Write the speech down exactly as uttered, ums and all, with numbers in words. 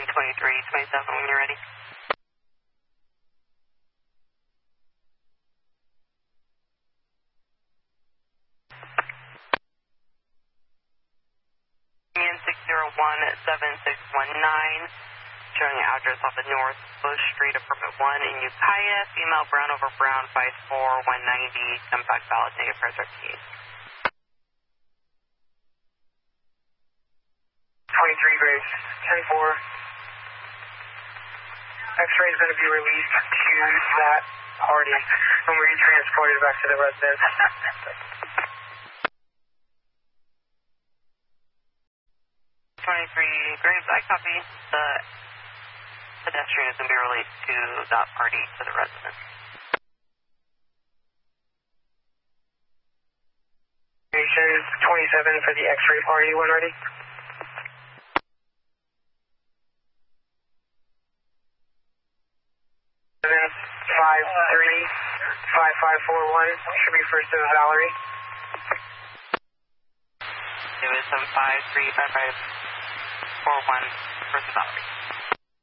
twenty-three twenty-seven when you're ready. Union six zero one seven six one nine, showing an address off of North Bush Street, apartment one in Ukiah, female, brown over brown, five four, one ninety, compact valid, negative pressure case. twenty-three Graves, ten four. X-ray is going to be released to that party when we transported back to the residence. twenty-three Graves, I copy. The pedestrian is going to be released to that party, to the residence. Station twenty-seven for the X-ray party, when ready? five three five five four one, should be first of Valerie. It was some five three five five four one, first of Valerie.